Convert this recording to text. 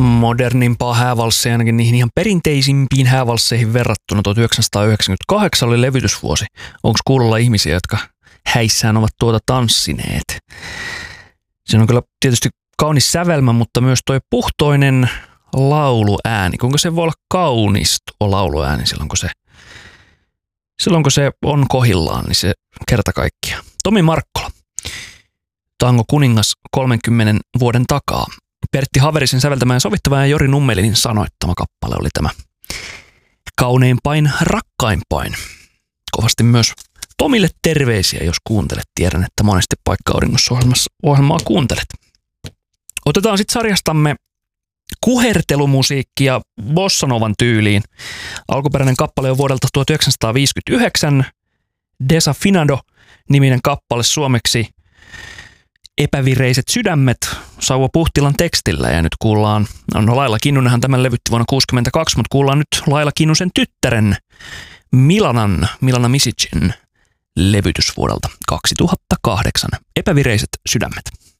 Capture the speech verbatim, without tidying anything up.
modernimpaa häävalsseja, ainakin niihin ihan perinteisimpiin häävalsseihin verrattuna. tuhatyhdeksänsataayhdeksänkymmentäkahdeksan oli levytysvuosi. Onko kuulolla ihmisiä, jotka häissään ovat tuota tanssineet? Se on kyllä tietysti kaunis sävelmä, mutta myös toi puhtoinen lauluääni. Kuinka se voi olla kaunis tuo lauluääni silloin, kun se, silloin, kun se on kohillaan, niin se kerta kaikkiaan. Tomi Markkola, Tango kuningas kolmenkymmenen vuoden takaa. Pertti Haverisen säveltämä ja sovittava ja Jori Nummelinin sanoittama kappale oli tämä Kauneimpain, rakkaimpain. Kovasti myös Tomille terveisiä, jos kuuntelet. Tiedän, että monesti Paikka auringossa ohjelmaa kuuntelet. Otetaan sitten sarjastamme kuhertelumusiikkia bossanovan tyyliin. Alkuperäinen kappale on vuodelta tuhatyhdeksänsataaviisikymmentäyhdeksän. Desafinado-niminen kappale suomeksi Epävireiset sydämet Sauva Puhtilan tekstillä, ja nyt kuullaan, no Laila Kinnunenhan tämän levytti vuonna kuusikymmentäkaksi, mutta kuullaan nyt Laila Kinnusen tyttären Milanan, Milana Misicin levytys vuodelta kaksituhattakahdeksan. Epävireiset sydämet.